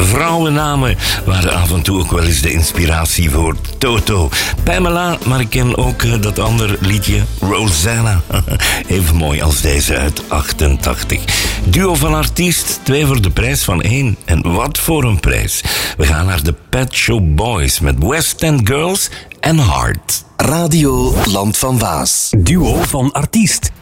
vrouwennamen waren af en toe ook wel eens de inspiratie voor Toto. Pamela, maar ik ken ook dat andere liedje, Rosanna. Even mooi als deze uit 88. Duo van artiest, 2 voor de prijs van 1. En wat voor een prijs. We gaan naar de Pet Shop Boys met West End Girls en Heart. Radio Land van Waas. Duo van artiest.